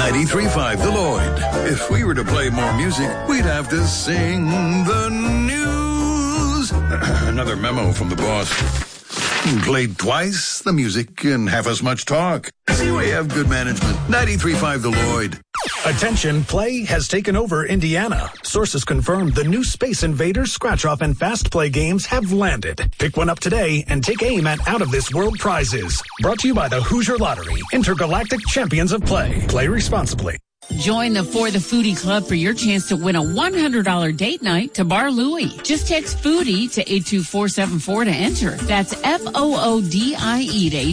93.5 The Lloyd. If we were to play more music, we'd have to sing the news. Another memo from the boss. Played twice the music and half as much talk. See, we have good management. 93.5 The Lloyd. Attention, play has taken over Indiana. Sources confirm the new Space Invaders, Scratch-Off, and Fast Play games have landed. Pick one up today and take aim at out-of-this-world prizes. Brought to you by the Hoosier Lottery, Intergalactic Champions of Play. Play responsibly. Join the For the Foodie Club for your chance to win a $100 date night to Bar Louie. Just text Foodie to 82474 to enter. That's FOODIE to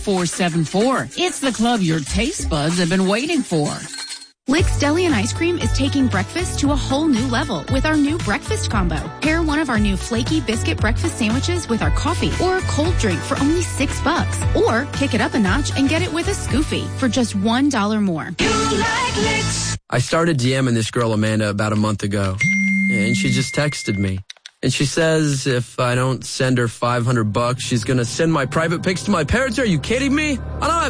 82474. It's the club your taste buds have been waiting for. Lick's Deli and Ice Cream is taking breakfast to a whole new level with our new breakfast combo. Pair one of our new flaky biscuit breakfast sandwiches with our coffee or a cold drink for only $6. Or pick it up a notch and get it with a Scoofy for just $1 more. You like Lick's. I started DMing this girl Amanda about a month ago, and she just texted me. And she says if I don't send her $500, she's going to send my private pics to my parents. Are you kidding me? I don't have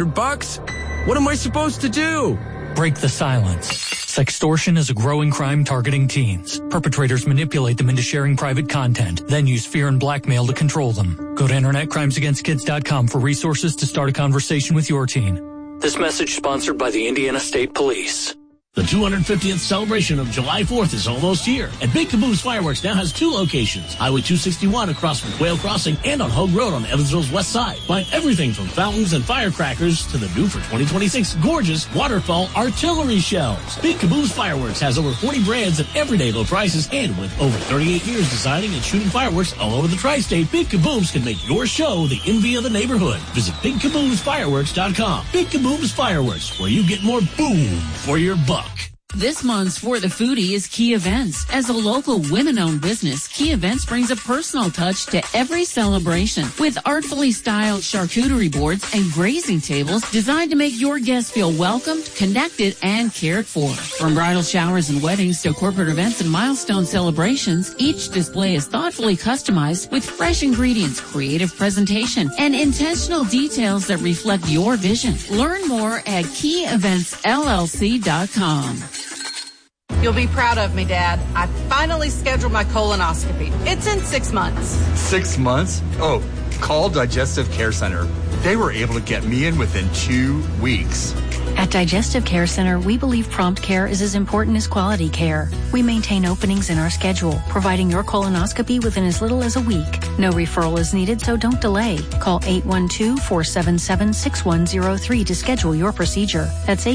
$500. What am I supposed to do? Break the silence. Sextortion is a growing crime targeting teens. Perpetrators manipulate them into sharing private content, then use fear and blackmail to control them. Go to InternetCrimesAgainstKids.com for resources to start a conversation with your teen. This message sponsored by the Indiana State Police. The 250th celebration of July 4th is almost here, and Big Caboose Fireworks now has two locations, Highway 261 across from Quail Crossing and on Hogue Road on Evansville's west side. Find everything from fountains and firecrackers to the new for 2026 gorgeous waterfall artillery shells. Big Caboose Fireworks has over 40 brands at everyday low prices, and with over 38 years designing and shooting fireworks all over the tri-state, Big Caboose can make your show the envy of the neighborhood. Visit BigCaboosFireworks.com. Big Caboose Fireworks, where you get more boom for your buck. This month's For the Foodie is Key Events. As a local women-owned business, Key Events brings a personal touch to every celebration with artfully styled charcuterie boards and grazing tables designed to make your guests feel welcomed, connected, and cared for. From bridal showers and weddings to corporate events and milestone celebrations, each display is thoughtfully customized with fresh ingredients, creative presentation, and intentional details that reflect your vision. Learn more at KeyEventsLLC.com. You'll be proud of me, Dad. I finally scheduled my colonoscopy. It's in 6 months. 6 months? Oh, call Digestive Care Center. They were able to get me in within 2 weeks. At Digestive Care Center, we believe prompt care is as important as quality care. We maintain openings in our schedule, providing your colonoscopy within as little as a week. No referral is needed, so don't delay. Call 812-477-6103 to schedule your procedure. That's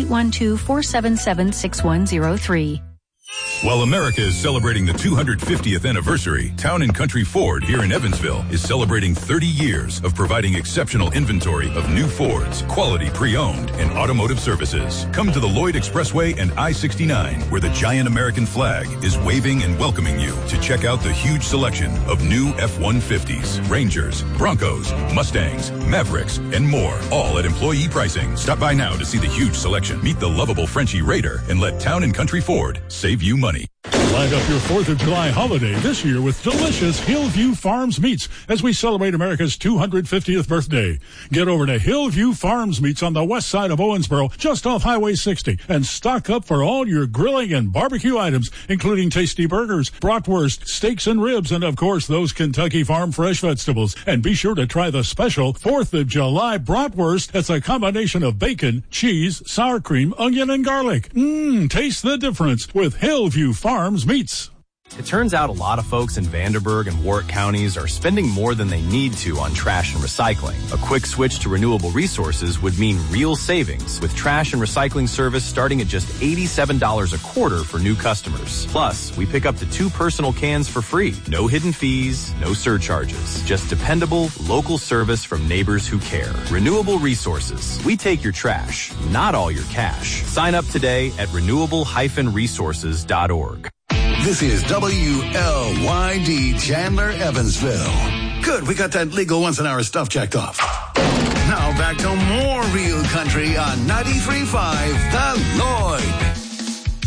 812-477-6103. While America is celebrating the 250th anniversary, Town & Country Ford here in Evansville is celebrating 30 years of providing exceptional inventory of new Fords, quality pre-owned, and automotive services. Come to the Lloyd Expressway and I-69, where the giant American flag is waving and welcoming you to check out the huge selection of new F-150s, Rangers, Broncos, Mustangs, Mavericks, and more, all at employee pricing. Stop by now to see the huge selection. Meet the lovable Frenchie Raider and let Town & Country Ford save you money. Light up your 4th of July holiday this year with delicious Hillview Farms Meats as we celebrate America's 250th birthday. Get over to Hillview Farms Meats on the west side of Owensboro, just off Highway 60, and stock up for all your grilling and barbecue items, including tasty burgers, bratwurst, steaks and ribs, and of course those Kentucky Farm Fresh vegetables. And be sure to try the special 4th of July bratwurst. It's a combination of bacon, cheese, sour cream, onion, and garlic. Taste the difference with Hillview Farms Meats. It turns out a lot of folks in Vanderburgh and Warwick counties are spending more than they need to on trash and recycling. A quick switch to renewable resources would mean real savings, with trash and recycling service starting at just $87 a quarter for new customers. Plus, we pick up to 2 personal cans for free. No hidden fees, no surcharges. Just dependable, local service from neighbors who care. Renewable resources. We take your trash, not all your cash. Sign up today at renewable-resources.org. This is WLYD Chandler, Evansville. Good, we got that legal once-an-hour stuff checked off. Now back to more real country on 93.5 The Lloyd.